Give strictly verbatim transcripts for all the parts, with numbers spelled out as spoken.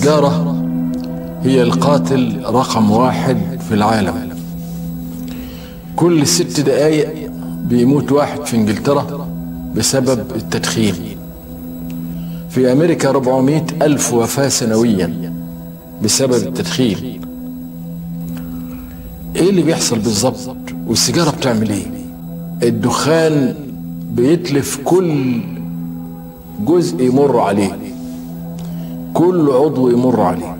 السيجارة هي القاتل رقم واحد في العالم. كل ست دقايق بيموت واحد في انجلترا بسبب التدخين. في امريكا أربعمائة الف وفاة سنويا بسبب التدخين. ايه اللي بيحصل بالظبط؟ والسيجارة بتعمل ايه؟ الدخان بيتلف كل جزء يمر عليه، كل عضو يمر عليه،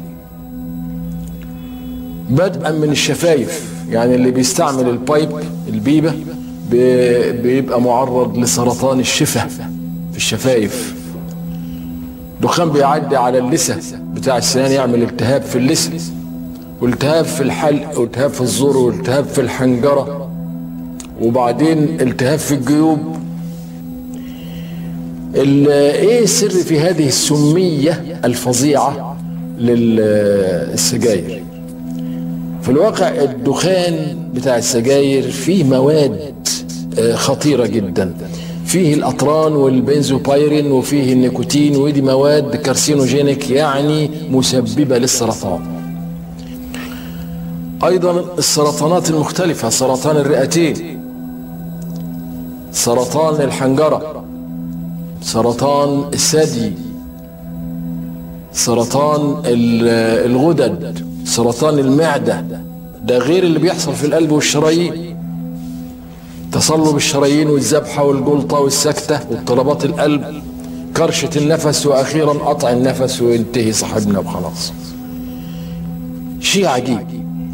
بدءا من الشفايف. يعني اللي بيستعمل البايب البيبة بيبقى معرض لسرطان الشفة في الشفايف. دخان بيعدي على اللثة بتاع السنان، يعمل التهاب في اللثة، والتهاب في الحلق، والتهاب في الزور، والتهاب في الحنجرة، وبعدين التهاب في الجيوب. ايه السر في هذه السمية الفظيعة للسجاير؟ في الواقع الدخان بتاع السجاير فيه مواد خطيرة جدا، فيه الأطران والبنزوبايرين وفيه النيكوتين، ودي مواد كارسينوجينيك يعني مسببة للسرطان. أيضا السرطانات المختلفة، سرطان الرئتين، سرطان الحنجرة، سرطان الثدي، سرطان الغدد، سرطان المعدة، ده غير اللي بيحصل في القلب والشرايين، تصلب الشرايين والذبحة والجلطة والسكتة واضطرابات القلب، كرشة النفس، وأخيرا قطع النفس وينتهي صاحبنا وخلاص. شيء عجيب.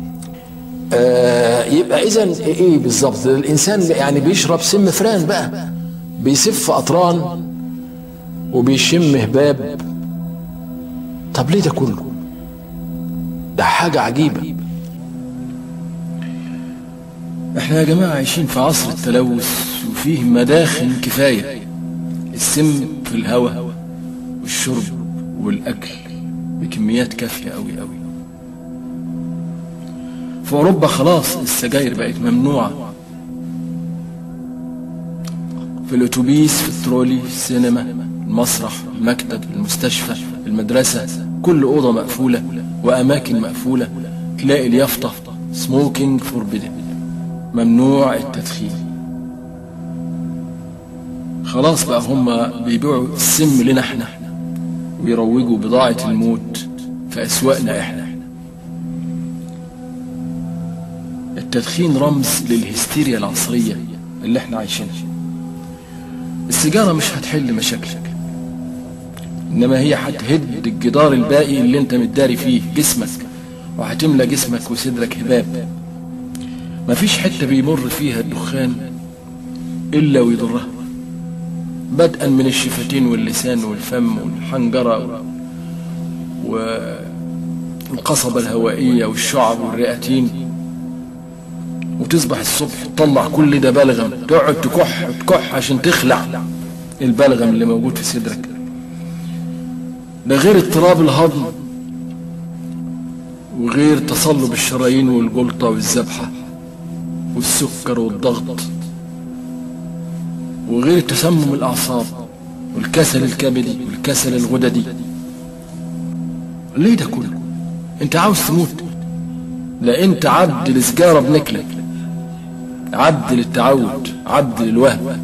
آه يبقى إذن إيه بالظبط؟ الإنسان يعني بيشرب سم فران بقى، بيسف أطران وبيشم هباب. طب ليه ده كله؟ ده حاجة عجيبة. احنا يا جماعة عايشين في عصر التلوث وفيه مداخن كفاية. السم في الهواء والشرب والأكل بكميات كافية أوي أوي. في أوروبا خلاص السجاير بقت ممنوعة، في الأتوبيس، في الترولي، في السينما، المسرح، المكتب، المستشفى، المدرسة، كل أوضة مقفولة وأماكن مقفولة تلاقي اليافطة smoking forbidden، ممنوع التدخين. خلاص بقى هم بيبيعوا السم لنا احنا ويروجوا بضاعة الموت في أسواقنا احنا. التدخين رمز للهستيريا العصرية اللي احنا عايشينها. السيجارة مش هتحل مشاكلك، انما هي هتهد الجدار الباقي اللي انت متداري فيه جسمك، وهتملى جسمك وصدرك هباب. مفيش حتة بيمر فيها الدخان الا ويضرها، بدءا من الشفتين واللسان والفم والحنجرة والقصبة الهوائية والشعب والرئتين، وتصبح الصبح تطلع كل ده بلغم، تقعد تكح تكح عشان تخلع البلغم اللي موجود في صدرك. ده غير اضطراب الهضم، وغير تصلب الشرايين والجلطة والذبحة والسكر والضغط، وغير تسمم الأعصاب والكسل الكبدي والكسل الغددي. ليه ده كله؟ انت عاوز تموت؟ لا، انت عبد للسجارة بنكلك، عبد للتعود، عبد للوهم.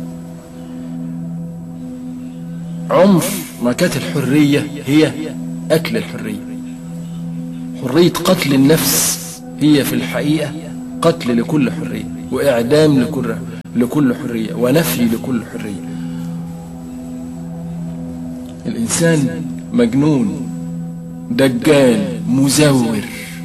عمر ما كانت الحرية هي أكل الحرية. حرية قتل النفس هي في الحقيقة قتل لكل حرية، وإعدام لكل لكل حرية، ونفي لكل حرية. الإنسان مجنون، دجال، مزور.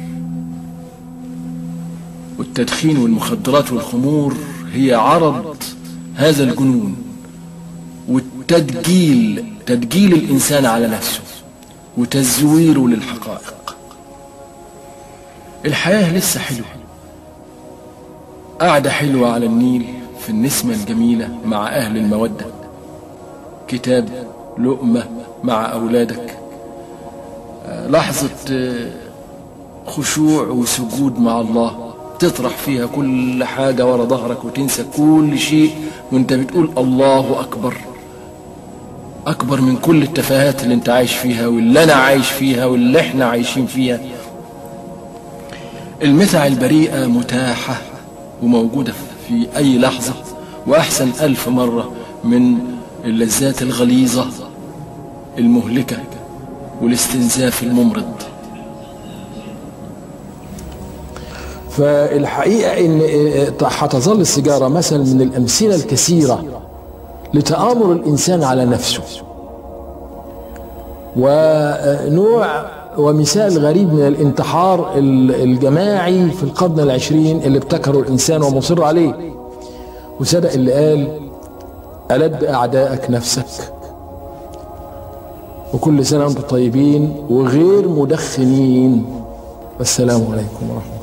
والتدخين والمخدرات والخمور هي عرض هذا الجنون، والتدجيل، تدجيل الإنسان على نفسه وتزويره للحقائق. الحياة لسه حلوة، قاعدة حلوة على النيل في النسمة الجميلة مع أهل المودة، كتاب، لقمة مع أولادك، لحظة خشوع وسجود مع الله، تطرح فيها كل حاجة ورا ظهرك وتنسى كل شيء وانت بتقول الله أكبر، أكبر من كل التفاهات اللي انت عايش فيها واللي أنا عايش فيها واللي احنا عايشين فيها. المتع البريئة متاحة وموجودة في أي لحظة، وأحسن ألف مرة من اللذات الغليظة المهلكة والاستنزاف الممرض. فالحقيقة إن هتظل السيجارة مثل من الأمثلة الكثيرة لتآمر الإنسان على نفسه، ونوع ومثال غريب من الانتحار الجماعي في القرن العشرين اللي ابتكره الإنسان ومصر عليه. وصدق اللي قال: ألد أعدائك نفسك. وكل سنة وانتم طيبين وغير مدخنين. والسلام عليكم ورحمة الله.